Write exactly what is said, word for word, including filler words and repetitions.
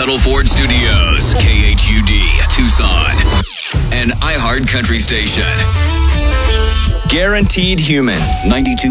Tuttle Ford Studios, K H U D, Tucson, an iHeart Country station. Guaranteed Human, ninety-two